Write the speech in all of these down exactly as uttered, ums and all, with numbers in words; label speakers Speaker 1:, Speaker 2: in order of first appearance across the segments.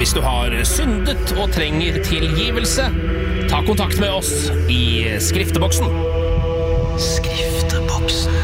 Speaker 1: Hvis du har syndet og trenger tilgivelse, ta kontakt med oss i skrifteboksen. Skrifteboksen.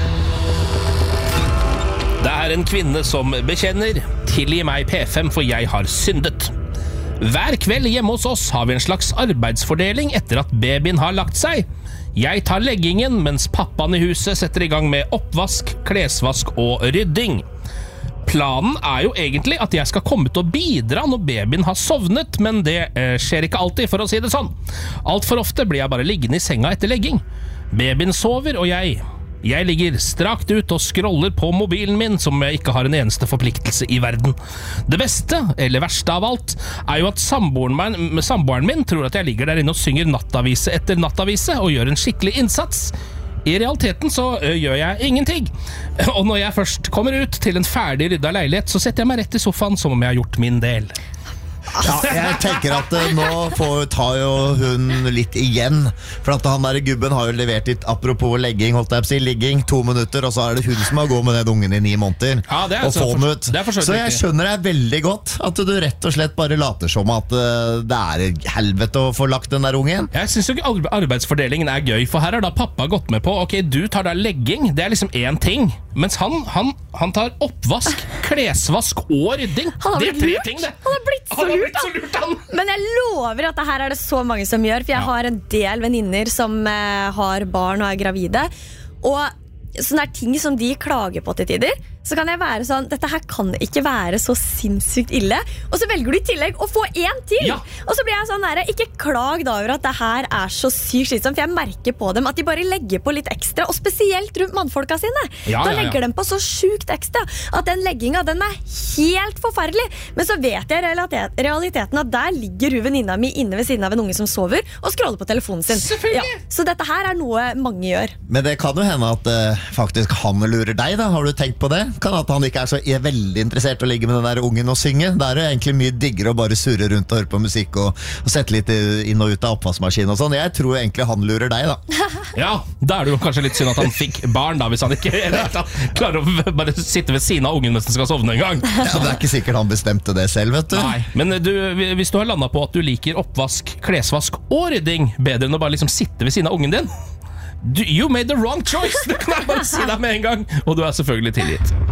Speaker 1: Det er en kvinne som bekjenner: tilgi meg P fem, for jeg har syndet. Hver kveld hjemme hos oss har vi en slags arbeidsfordeling etter at babyen har lagt seg. Jeg tar leggingen, mens pappaen i huset setter i gang med oppvask, klesvask og rydding. Planen er jo egentlig at jeg skal komme til å bidra når babyen har sovnet, men det eh, skjer ikke alltid, for å si det sånn. Alt for ofte blir jeg bare liggende i senga etter legging. Babyen sover, og jeg... Jeg ligger strakt ut og scroller på mobilen min som jeg ikke har en eneste forpliktelse i verden. Det beste, eller verste av alt, er jo at samboeren min, samboeren min tror at jeg ligger der inne og synger nattavise etter nattavise og gjør en skikkelig innsats. I realiteten så ø, gjør jeg ingenting. Og når jeg først kommer ut til en ferdig rydda leilighet, så setter jeg meg rett i sofaen som om jeg har gjort min del.
Speaker 2: Ja, jeg tenker at uh, nå får, tar jo hun litt igjen. For at han der gubben har jo levert litt, apropos legging, holdt jeg på å si, ligging, to minutter, og så er det hun som har gått med den ungen i ni måneder
Speaker 1: ja, det er
Speaker 2: og få den ut.
Speaker 1: For,
Speaker 2: så jeg skjønner deg veldig godt at du rett og slett bare later som at uh, det er helvete å få lagt den der ungen.
Speaker 1: Jeg synes jo ikke arbeidsfordelingen er gøy, for her har da pappa gått med på: ok, du tar da legging, det er liksom én ting, mens han, han, han tar oppvask, klesvask og rydding. Det er tre ting, det.
Speaker 3: Han har blitt så lurt, så lurt han. Men jeg lover at det her er det så mange som gjør, for jeg ja. har en del venninner som eh, har barn og er gravide, og sånne ting som de klager på til tider, så kan jeg være sånn: dette her kan ikke være så sinnssykt ille. Og så velger du i tillegg å få én til ja. Og så blir jeg sånn der: ikke klag da over at det her er så sykt slitsomt, for jeg merker på dem at de bare legger på litt ekstra, og spesielt rundt mannfolka sine ja, da legger ja, ja. de på så sykt ekstra at den leggingen, den er helt forferdelig. Men så vet jeg realiteten at der ligger hun venninna mi inne ved siden av en unge som sover og scroller på telefonen sin ja. Så dette her er noe mange gjør.
Speaker 2: Men det kan jo hende at uh, faktisk han lurer deg da. Har du tenkt på det? Kan at han ikke er så er veldig interessert i å ligge med den der ungen og synge. Det er jo egentlig mye diggere å bare surre rundt og høre på musikk og, og sette litt inn og ut av oppvaskmaskinen og sånn. Jeg tror egentlig han lurer deg da.
Speaker 1: Ja, da er det jo kanskje litt synd at han fikk barn da, hvis han ikke klarer å bare sitte ved siden av ungen mens den skal sovne en gang.
Speaker 2: Ja, det er ikke sikkert han bestemte det selv, vet du.
Speaker 1: Nei, men du, hvis du har landet på at du liker oppvask, klesvask og rydding bedre enn å bare liksom sitte ved siden av ungen din, you made the wrong choice. Det kan jeg bare si deg med en gang. Og du er selvfølgelig tilgitt.